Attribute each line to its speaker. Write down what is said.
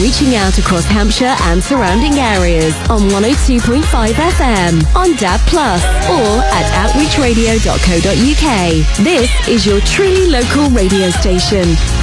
Speaker 1: reaching out across Hampshire and surrounding areas on 102.5 FM, on DAB+, or at outreachradio.co.uk. This is your truly local radio station,